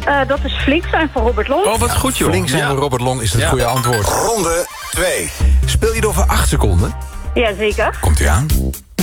Dat is flink zijn voor Robert Long. Oh, wat goed, joh. Flink zijn van Robert Long is het goede antwoord. Ronde 2. Speel je door voor 8 seconden? Ja, zeker. Komt ie aan.